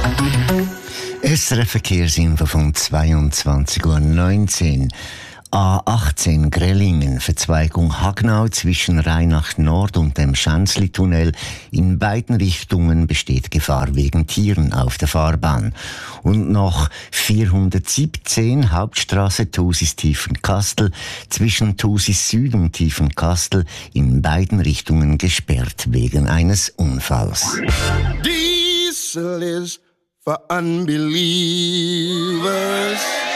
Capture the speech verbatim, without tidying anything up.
S R F Verkehrsinfo von zweiundzwanzig Uhr neunzehn. A achtzehn Grellingen, Verzweigung Hagnau zwischen Rheinach Nord und dem Schänzli-Tunnel. In beiden Richtungen besteht Gefahr wegen Tieren auf der Fahrbahn. Und noch vierhundertsiebzehn Hauptstraße Thusis-Tiefenkastel zwischen Thusis Süd und Tiefenkastel in beiden Richtungen gesperrt wegen eines Unfalls. Diesel is for unbelievers.